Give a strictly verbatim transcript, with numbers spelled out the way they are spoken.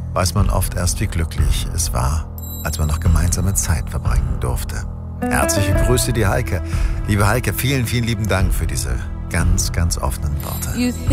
weiß man oft erst, wie glücklich es war, als man noch gemeinsame Zeit verbringen durfte. Herzliche Grüße, die Heike. Liebe Heike, vielen, vielen lieben Dank für diese ganz, ganz offenen Worte.